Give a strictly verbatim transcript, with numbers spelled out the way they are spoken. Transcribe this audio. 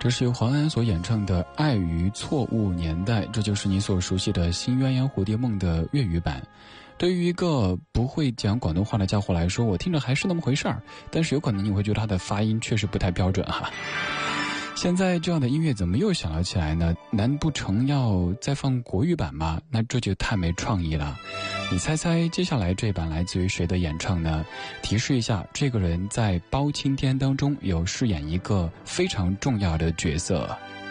这是由黄安所演唱的《爱于错误年代》，这就是你所熟悉的《新鸳鸯蝴蝶梦》的粤语版。对于一个不会讲广东话的家伙来说，我听着还是那么回事儿，但是有可能你会觉得他的发音确实不太标准哈。现在这样的音乐怎么又想了起来呢？难不成要再放国语版吗？那这就太没创意了。你猜猜接下来这版来自于谁的演唱呢？提示一下，这个人在包青天当中有饰演一个非常重要的角色。